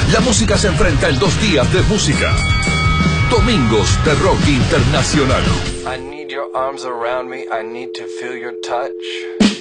La música se enfrenta en 2 días de música. Domingos de Rock Internacional. I need your arms around me, I need to feel your touch.